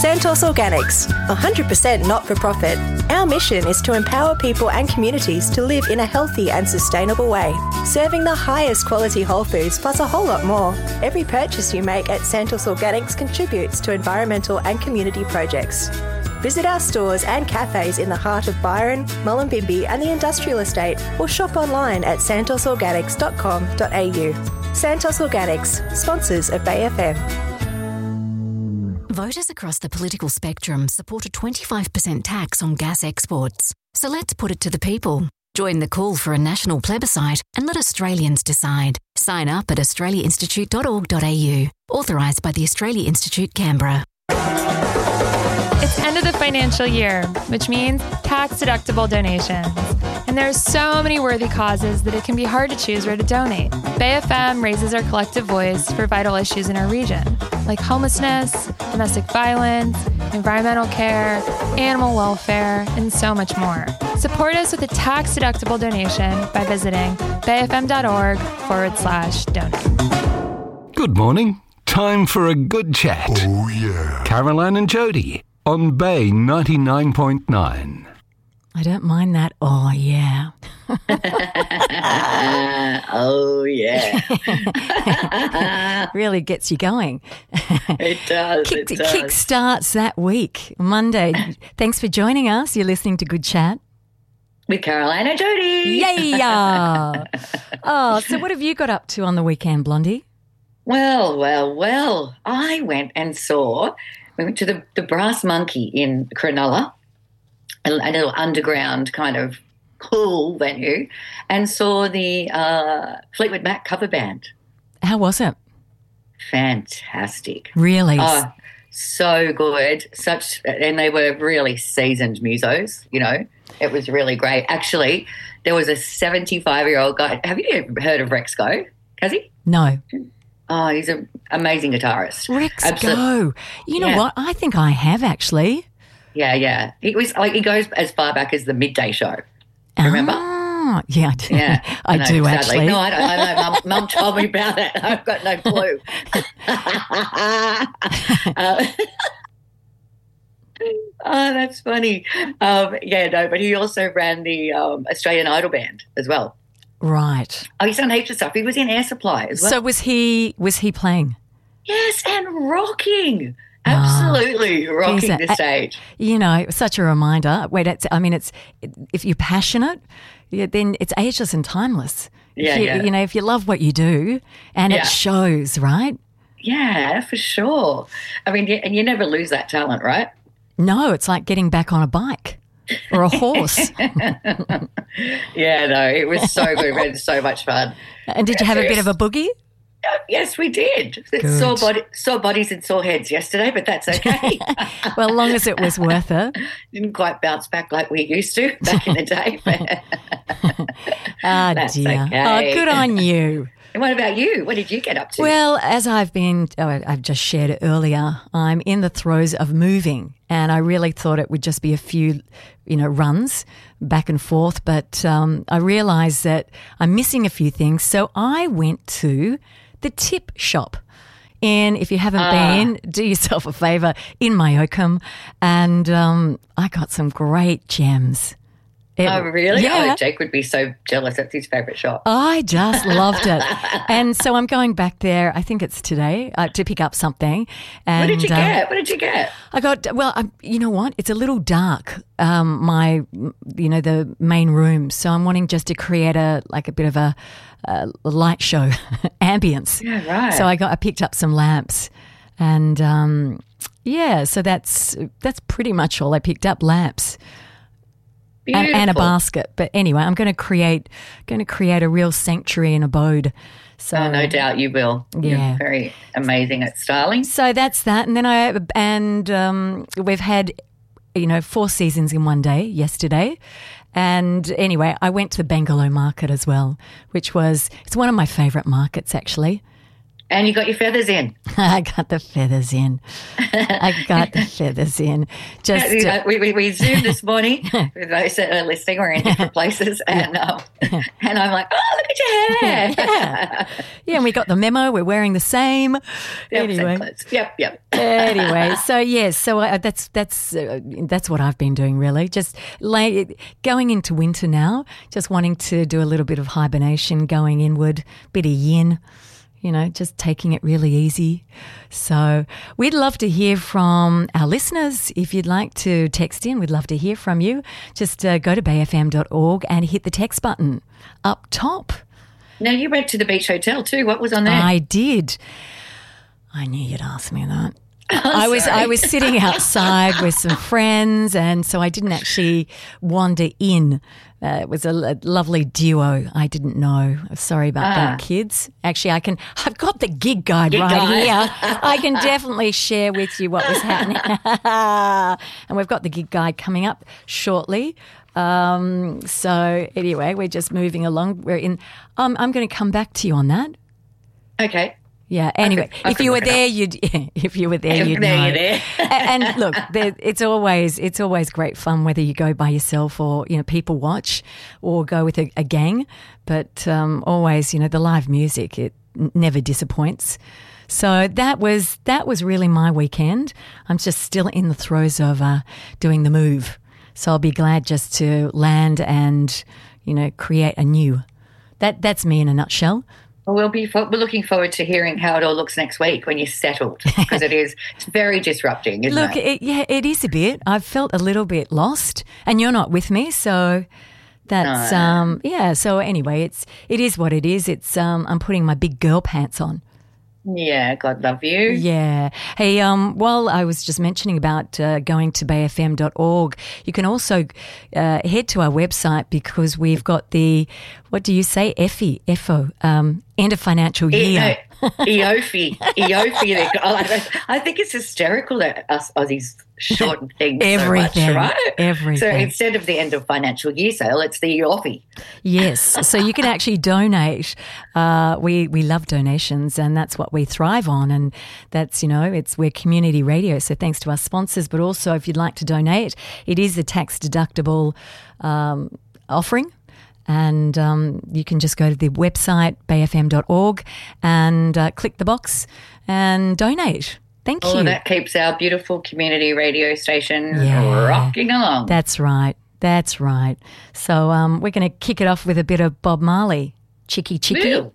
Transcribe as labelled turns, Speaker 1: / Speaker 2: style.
Speaker 1: Santos Organics, 100% not-for-profit. Our mission is to empower people and communities to live in a healthy and sustainable way, serving the highest quality whole foods plus a whole lot more. Every purchase you make at Santos Organics contributes to environmental and community projects. Visit our stores and cafes in the heart of Byron, Mullumbimby and the Industrial Estate, or shop online at santosorganics.com.au. Santos Organics, sponsors of Bay FM.
Speaker 2: Voters across the political spectrum support a 25% tax on gas exports. So let's put it to the people. Join the call for a national plebiscite and let Australians decide. Sign up at australiainstitute.org.au. Authorised by the Australia Institute, Canberra.
Speaker 3: It's end of the financial year, which means tax-deductible donations. And there are so many worthy causes that it can be hard to choose where to donate. Bay FM raises our collective voice for vital issues in our region, like homelessness, domestic violence, environmental care, animal welfare, and so much more. Support us with a tax-deductible donation by visiting bayfm.org/donate.
Speaker 4: Good morning. Time for a good chat.
Speaker 5: Oh, yeah.
Speaker 4: Caroline and Jody on Bay 99.9.
Speaker 6: I don't mind that. Oh, yeah.
Speaker 7: Oh, yeah.
Speaker 6: Really gets you going.
Speaker 7: It does.
Speaker 6: Kick starts that week, Monday. Thanks for joining us. You're listening to Good Chat.
Speaker 7: With Caroline and Jody.
Speaker 6: Yeah. Oh, so what have you got up to on the weekend, Blondie?
Speaker 7: Well. I went to the Brass Monkey in Cronulla, a little underground kind of cool venue, and saw the Fleetwood Mac cover band.
Speaker 6: How was it?
Speaker 7: Fantastic.
Speaker 6: Really?
Speaker 7: Oh, so good. And they were really seasoned musos, you know. It was really great. Actually, there was a 75-year-old guy. Have you ever heard of Rex Go? Has he?
Speaker 6: No.
Speaker 7: Oh, he's an amazing guitarist.
Speaker 6: Rex Go. You know what? I think I have actually.
Speaker 7: Yeah. He goes as far back as the Midday Show. Remember?
Speaker 6: Yeah, I do
Speaker 7: sadly.
Speaker 6: actually.
Speaker 7: No, I know. Mum told me about it. I've got no clue. Oh, that's funny. But he also ran the Australian Idol band as well.
Speaker 6: Right.
Speaker 7: Oh, he's done heaps of stuff. He was in Air Supply as well.
Speaker 6: So was he playing?
Speaker 7: Yes, and rocking. Absolutely rocking the stage.
Speaker 6: You know, such a reminder. It's if you're passionate, then it's ageless and timeless. You know, if you love what you do, and it shows, right?
Speaker 7: Yeah, for sure. I mean, and you never lose that talent, right?
Speaker 6: No, it's like getting back on a bike or a horse.
Speaker 7: Yeah, no, it was so good. We had so much fun.
Speaker 6: And did you have a bit of a boogie?
Speaker 7: Yes, we did. Sore bodies and sore heads yesterday, but that's okay.
Speaker 6: Well, as long as it was worth it.
Speaker 7: Didn't quite bounce back like we used to back in the day. That's
Speaker 6: dear.
Speaker 7: okay.
Speaker 6: Oh, good on you.
Speaker 7: And what about you? What did you get up to?
Speaker 6: Well, as I've just shared earlier, I'm in the throes of moving, and I really thought it would just be a few, runs back and forth, but I realised that I'm missing a few things, so I went to the Tip Shop. And if you haven't been, do yourself a favour, in Myocum, and I got some great gems.
Speaker 7: Oh, really?
Speaker 6: Yeah.
Speaker 7: Oh, Jake would be so jealous. That's his favourite shop.
Speaker 6: I just loved it. And so I'm going back there, I think it's today, to pick up something. And,
Speaker 7: what did you get?
Speaker 6: I got, you know what? It's a little dark, the main room. So I'm wanting just to create a bit of a light show ambience.
Speaker 7: Yeah, right.
Speaker 6: So I picked up some lamps and, so that's pretty much all I picked up, lamps. And a basket. But anyway, I'm going to create a real sanctuary and abode. So
Speaker 7: no doubt you will.
Speaker 6: Yeah.
Speaker 7: You're very amazing at styling.
Speaker 6: So that's that. And then we've had 4 seasons in one day yesterday. And anyway, I went to the Bangalore market as well, it's one of my favourite markets actually.
Speaker 7: And you got your feathers in.
Speaker 6: I got the feathers in. Just
Speaker 7: we zoomed this morning with those that are listening. We're in different places, and I'm like, oh, look at your hair.
Speaker 6: Yeah, and we got the memo. We're wearing the same.
Speaker 7: Yep,
Speaker 6: anyway,
Speaker 7: same clothes. Yep.
Speaker 6: Anyway, so yes, that's what I've been doing really. Just going into winter now, just wanting to do a little bit of hibernation, going inward, bit of yin. Just taking it really easy. So we'd love to hear from our listeners. If you'd like to text in, we'd love to hear from you. Just go to bayfm.org and hit the text button up top.
Speaker 7: Now, you went to the beach hotel too. What was on there?
Speaker 6: I did. I knew you'd ask me that. I was sitting outside with some friends, and so I didn't actually wander in. It was a lovely duo. I didn't know. Sorry about that, kids. Actually, I've got the gig guide here. I can definitely share with you what was happening. And we've got the gig guide coming up shortly. So anyway, we're just moving along. We're in. I'm going to come back to you on that.
Speaker 7: Okay.
Speaker 6: Yeah. Anyway, if you were there, you'd know.
Speaker 7: There.
Speaker 6: And look, it's always great fun whether you go by yourself or people watch, or go with a gang. But always, the live music, it never disappoints. So that was really my weekend. I'm just still in the throes of doing the move. So I'll be glad just to land and create anew. That's me in a nutshell.
Speaker 7: Well, we're looking forward to hearing how it all looks next week when you're settled, because it's very disrupting, isn't it?
Speaker 6: Look, it is a bit. I've felt a little bit lost, and you're not with me, so that's So anyway, it is what it is. It's I'm putting my big girl pants on.
Speaker 7: Yeah, God love you.
Speaker 6: Yeah. Hey, while I was just mentioning about going to bayfm.org, you can also head to our website, because we've got the, what do you say, EFO, end of financial year.
Speaker 7: EOFI. I think it's hysterical that us Aussies shorten things
Speaker 6: everything,
Speaker 7: so much, right?
Speaker 6: Everything.
Speaker 7: So instead of the end of financial year sale, it's the EOFI.
Speaker 6: Yes. So you can actually donate. We love donations, and that's what we thrive on. And that's, we're community radio. So thanks to our sponsors, but also if you'd like to donate, it is a tax deductible offering. And you can just go to the website, bayfm.org, and click the box and donate. Thank you.
Speaker 7: That keeps our beautiful community radio station rocking along.
Speaker 6: That's right. So we're going to kick it off with a bit of Bob Marley, Chicky Chicky.
Speaker 7: Ew.